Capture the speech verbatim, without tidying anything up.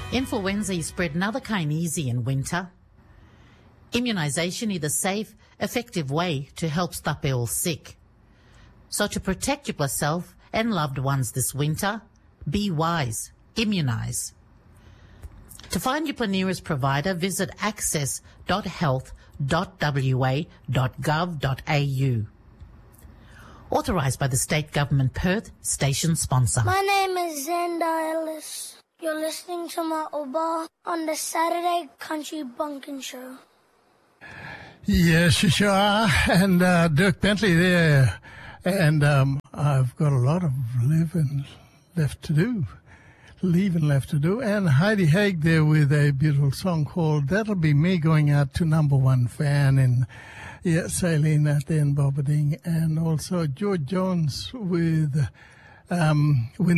Influenza is spread another kind easy in winter. Immunisation is a safe, effective way to help stop ill sick. So to protect yourself and loved ones this winter, be wise, immunise. To find your nearest provider, visit access dot health dot w a dot gov dot a u. Authorised by the State Government Perth, station sponsor. My name is Xander Ellis. You're listening to my Uba on the Saturday Country Bunkin Show. Yes, you sure are. And uh, Dirk Bentley there. And um, I've got a lot of living left to do. Leaving left to do. And Heidi Haig there with a beautiful song called That'll Be Me, going out to number one fan in yeah, Sailing at the end, Bobberding. And also George Jones with um, with